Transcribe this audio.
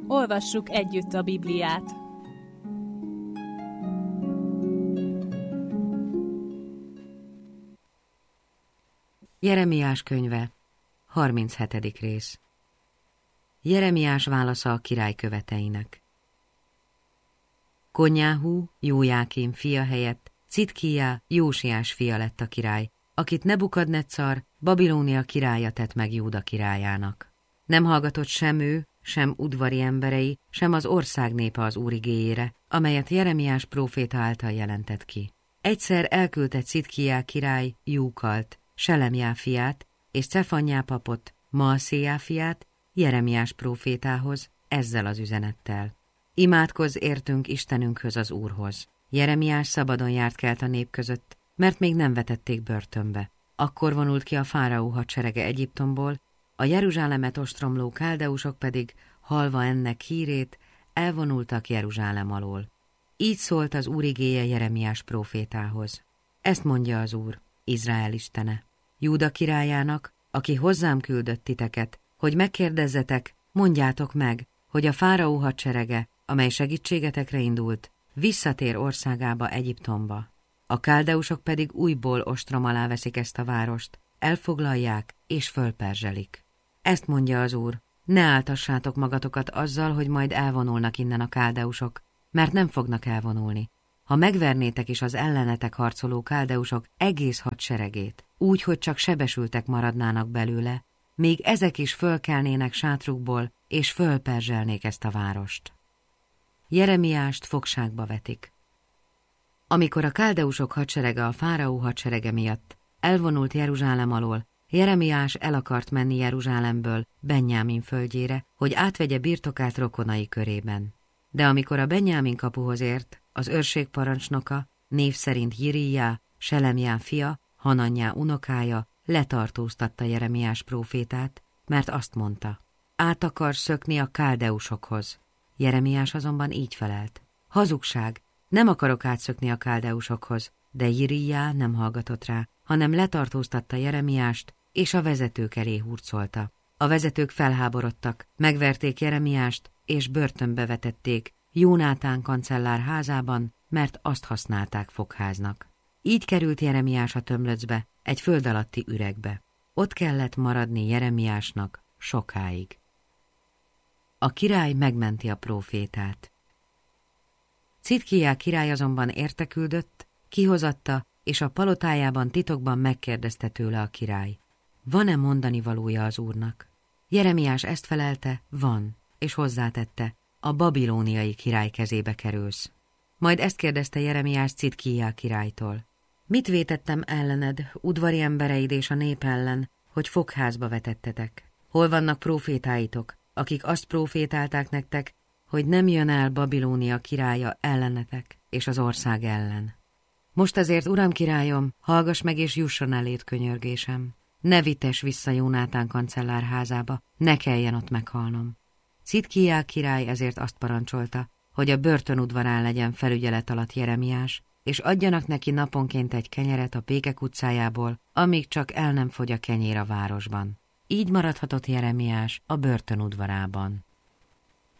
Olvassuk együtt a Bibliát. Jeremiás könyve, 37. rész. Jeremiás válasza a király követeinek. Konjáhú, Jójákím fia helyett Citkijá, Jósiás fia lett a király, akit Nebukadnecar, Babilónia királya tett meg Júda királyának. Nem hallgatott sem ő, sem udvari emberei, sem az ország népe az Úr igéjére, amelyet Jeremiás próféta által jelentett ki. Egyszer elküldte Citkijá király Júkalt, Selemjá fiát és Cefanyá papot, Maasszéjá fiát Jeremiás prófétához ezzel az üzenettel. Imádkozz értünk Istenünkhöz, az Úrhoz. Jeremiás szabadon járt kelt a nép között, mert még nem vetették börtönbe. Akkor vonult ki a fáraó hadserege Egyiptomból, a Jeruzsálemet ostromló káldeusok pedig, hallva ennek hírét, elvonultak Jeruzsálem alól. Így szólt az Úr igéje Jeremiás prófétához. Ezt mondja az Úr, Izrael istene. Júda királyának, aki hozzám küldött titeket, hogy megkérdezzetek, mondjátok meg, hogy a fáraó hadserege, amely segítségetekre indult, visszatér országába, Egyiptomba. A káldeusok pedig újból ostrom alá veszik ezt a várost, elfoglalják és fölperzselik. Ezt mondja az Úr, ne áltassátok magatokat azzal, hogy majd elvonulnak innen a káldeusok, mert nem fognak elvonulni. Ha megvernétek is az ellenetek harcoló káldeusok egész hadseregét, úgy, hogy csak sebesültek maradnának belőle, még ezek is fölkelnének sátrukból, és fölperzselnék ezt a várost. Jeremiást fogságba vetik. Amikor a káldeusok hadserege a fáraó hadserege miatt elvonult Jeruzsálem alól, Jeremiás el akart menni Jeruzsálemből Benjámin földjére, hogy átvegye birtokát rokonai körében. De amikor a Benjámin kapuhoz ért, az őrség parancsnoka, név szerint Jirijá, Selemjá fia, Hananyá unokája letartóztatta Jeremiás prófétát, mert azt mondta, át akar szökni a káldeusokhoz. Jeremiás azonban így felelt, hazugság, nem akarok átszökni a káldeusokhoz, de Jirijá nem hallgatott rá, hanem letartóztatta Jeremiást, és a vezetők elé hurcolta. A vezetők felháborodtak, megverték Jeremiást, és börtönbe vetették Jónátán kancellár házában, mert azt használták fogháznak. Így került Jeremiás a tömlöcbe, egy föld alatti üregbe. Ott kellett maradni Jeremiásnak sokáig. A király megmenti a prófétát. Citkijá király azonban érteküldött, kihozatta, és a palotájában titokban megkérdezte tőle a király. Van-e mondani valója az Úrnak? Jeremiás ezt felelte, van, és hozzátette, a babilóniai király kezébe kerülsz. Majd ezt kérdezte Jeremiás Citkijá királytól. Mit vétettem ellened, udvari embereid és a nép ellen, hogy fogházba vetettetek? Hol vannak prófétáitok, akik azt prófétálták nektek, hogy nem jön el Babilónia királya ellenetek és az ország ellen? Most azért, uram királyom, hallgass meg és jusson eléd könyörgésem. Ne vitess vissza Jónátán kancellár házába, ne kelljen ott meghalnom. Citkijá király ezért azt parancsolta, hogy a börtönudvarán legyen felügyelet alatt Jeremiás, és adjanak neki naponként egy kenyeret a Pékek utcájából, amíg csak el nem fogy a kenyér a városban. Így maradhatott Jeremiás a börtönudvarában.